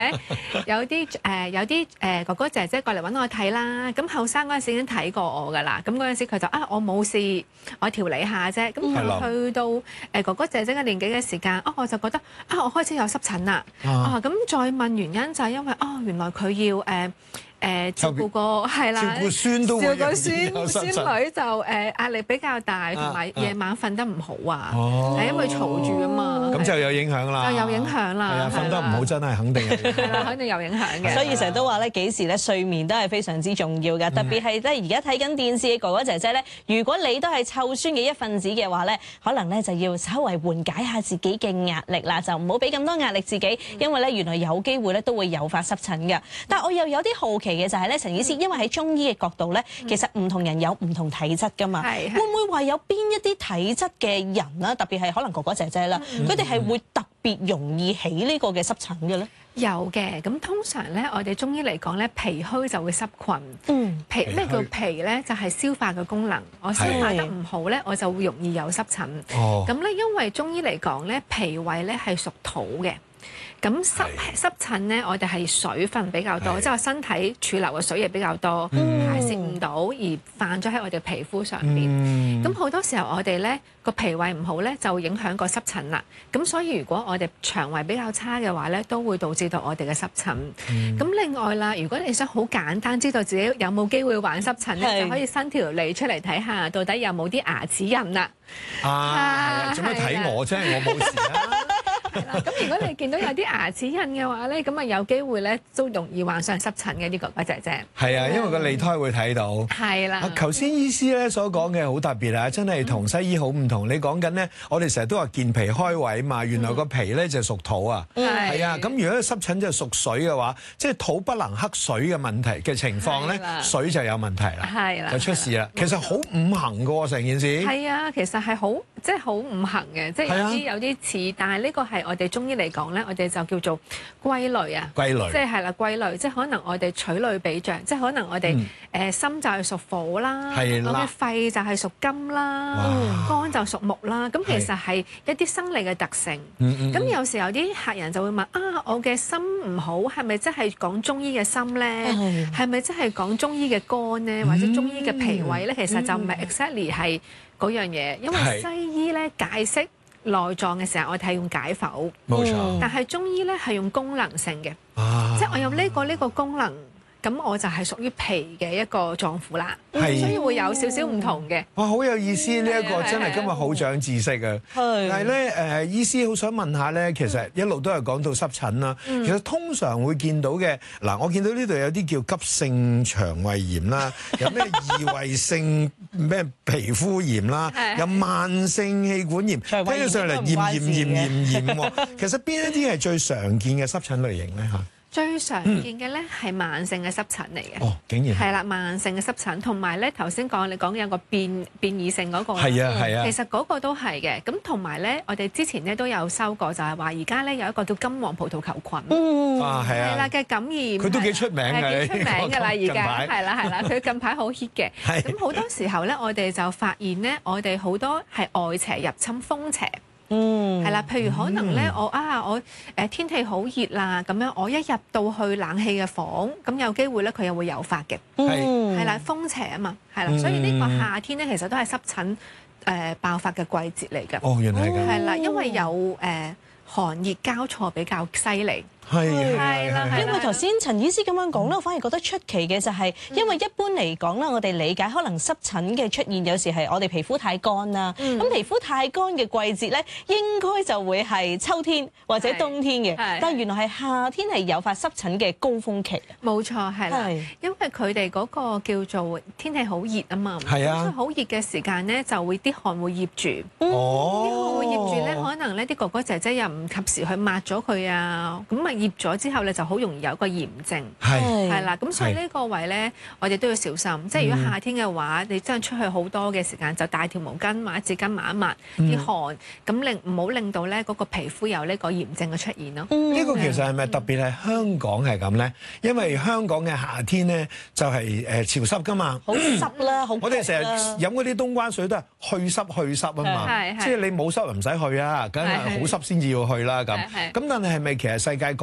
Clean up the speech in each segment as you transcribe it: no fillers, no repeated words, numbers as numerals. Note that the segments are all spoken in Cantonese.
有啲哥哥姐姐過嚟揾我睇啦。咁後生嗰陣時已經睇過我㗎啦。咁嗰陣時佢就我冇事，我調理下啫。咁去到哥哥姐姐嘅年紀嘅時間，我就覺得我開始有濕疹啦。咁再問原因就係因為原來佢要照顧個係啦，照顧孫都會有孫女就壓力比較大，同埋夜晚瞓得唔好啊，係因為嘈住啊嘛， 咁就有影響啦， 有影響啦， 係啊，瞓得唔好真係肯定係啦，肯定有影響嘅。 所以成日都話咧，幾時咧睡眠都係非常之重要嘅，特別係咧而家睇緊電視嘅哥哥姐姐咧，如果你都係湊孫嘅一份子嘅話咧，可能咧就要稍為緩解下自己嘅壓力啦，就唔好俾咁多壓力自己，因為咧原來有機會咧都會誘發濕疹嘅。但係我又有啲好奇嘅就係咧，陳醫師，因為喺中醫嘅角度咧，其實唔同人有唔同體質㗎嘛，會唔會話有邊一啲體質嘅人啦，特別係可能哥哥姐姐啦，佢哋係會特別容易起呢個嘅濕疹嘅咧？ 有嘅，咁通常咧，我哋中醫嚟講咧，脾虛就會濕菌。咩叫脾咧？就係消化嘅功能。我消化得唔好咧，我就會容易有濕疹。咁咧，因為中醫嚟講咧，脾胃咧係屬土嘅。咁濕疹咧，我哋係水分比較多，即係話身體儲留嘅水液比較多，排泄唔到而泛咗喺我哋皮膚上邊。咁好多時候我哋咧個脾胃唔好咧，就會影響個濕疹啦。咁所以如果我哋腸胃比較差嘅話咧，都會導致到我哋嘅濕疹。咁另外啦，如果你想好簡單知道自己有冇機會患濕疹咧，就可以伸條脷出嚟睇下，到底有冇啲牙齒印啦。 做乜睇我啫？我冇事啊！ 咁如果你見到有啲牙齒印嘅話咧，咁有機會咧都容易患上濕疹嘅啲哥哥姐姐。係啊，因為個脷苔會睇到。係啦。頭先醫師咧所講嘅好特別啊，真係同西醫好唔同。你講緊咧，我哋成日都話健脾開胃嘛，原來個脾咧就屬土啊。係啊，咁如果濕疹就屬水嘅話，即係土不能克水嘅問題嘅情況咧，水就有問題啦。係啦。就出事啦。其實好五行㗎喎，成件事。係啊，其實係好五行嘅，即係有啲似，但係呢個係我哋中醫嚟講咧，我哋就叫做歸類啊。歸類。即係啦，歸類，即係可能我哋取類比象，即係可能我哋心就係屬火啦，我嘅肺就係屬金啦，肝就屬木啦。咁其實係一啲生理嘅特性。咁有時有啲客人就會問我嘅心唔好，係咪即係講中醫嘅心咧？係咪即係講中醫嘅肝咧？或者中醫嘅脾胃咧？其實就唔係 exactly 係嗰樣嘢，因為西醫咧解釋內臟嘅時候，我哋係用解剖，冇錯。但係中醫咧係用功能性嘅，即係我有呢個功能，咁我就係屬於脾嘅一個臟腑啦，所以會有少少唔同嘅。哇，好有意思！呢一個真係今日好長知識啊！但係咧醫師好想問下咧，其實一路都係講到濕疹啦。其實通常會見到嘅嗱，我見到呢度有啲叫急性腸胃炎啦，有咩異位性咩皮膚炎啦，有慢性氣管炎，聽起上嚟炎喎。其實邊一啲係最常見嘅濕疹類型咧嚇？最常見嘅咧係慢性嘅濕疹嚟嘅。哦，竟然係啦，慢性嘅濕疹，同埋咧頭先你講有個變異性嗰個，係啊係啊，其實嗰個都係嘅。咁同埋咧，我哋之前咧都有收過，就係話而家咧有一個叫金黃葡萄球菌，係啦嘅感染，佢都幾出名嘅，幾出名㗎啦而家，係啦，佢近排好 hit 嘅。咁好多時候咧，我哋就發現咧，我哋好多係外邪入侵風邪。係啦，譬如可能咧，我天氣好熱啦，咁樣我一入到去冷氣嘅房，咁有機會咧佢又會誘發嘅，係啦，風邪啊嘛，係啦，所以呢個夏天咧其實都係濕疹爆發嘅季節嚟㗎。哦，原來係咁。係啦，因為有寒熱交錯比較犀利。係啦， 因為頭先陳醫師咁樣講咧，我反而覺得出奇嘅就係，因為一般嚟講啦，我哋理解可能濕疹嘅出現有時係我哋皮膚太乾啦。咁皮膚太乾嘅季節咧，應該就會係秋天或者冬天嘅。但係原來係夏天係誘發濕疹嘅高峰期。冇錯，係啦，因為佢哋嗰個叫做天氣好熱啊嘛。係啊。所以好熱嘅時間咧，就會啲汗會醃住。啲汗會醃住咧，可能咧啲哥哥姐姐又唔及時去抹咗佢啊，咁咪醃咗之後咧，就好容易有一個炎症，係啦，咁所以呢個位咧，我哋都要小心。即係如果夏天嘅話，你真係出去好多嘅時間，就帶條毛巾或者紙巾抹一抹啲汗，咁唔好令到咧嗰個皮膚有呢個炎症嘅出現咯。呢個其實係咪特別係香港係咁咧？因為香港嘅夏天咧就係潮濕噶嘛，好濕啦，好。我哋成日飲嗰啲冬瓜水都係去濕啊嘛，即係你冇濕唔使去啊，梗係好濕先至要去啦咁。咁但係咪其實世界各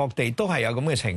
各地都係有咁嘅情